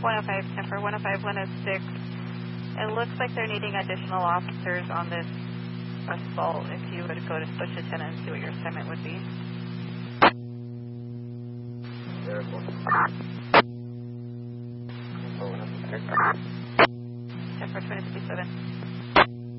105, 10 for 105, 106. It looks like they're needing additional officers on this assault. If you would go to Switch Lieutenant and see what your assignment would be. Airport. 10 for 2057.